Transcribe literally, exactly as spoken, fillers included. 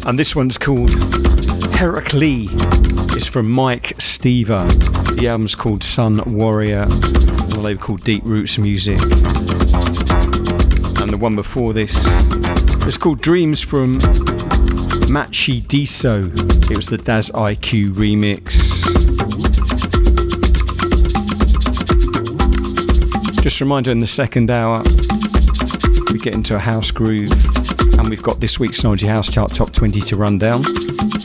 And this one's called Heracles. It's from Mike Stever. The album's called Sun Warrior, a label called Deep Roots Music. And the one before this is called Dreams from Machi Diso. It was the Daz I Q remix. Just a reminder, in the second hour we get into a house groove, and we've got this week's Synology House Chart Top twenty to run down.